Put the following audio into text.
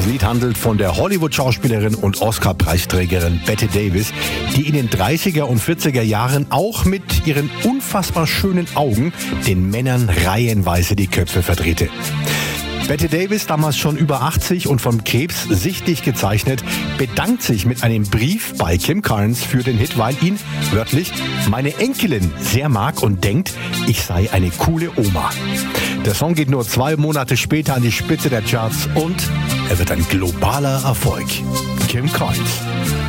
Das Lied handelt von der Hollywood-Schauspielerin und Oscar-Preisträgerin Bette Davis, die in den 30er und 40er Jahren auch mit ihren unfassbar schönen Augen den Männern reihenweise die Köpfe verdrehte. Bette Davis, damals schon über 80 und vom Krebs sichtlich gezeichnet, bedankt sich mit einem Brief bei Kim Carnes für den Hit, weil ihn, wörtlich, meine Enkelin sehr mag und denkt, ich sei eine coole Oma. Der Song geht nur 2 Monate später an die Spitze der Charts und er wird ein globaler Erfolg. Kim Carnes.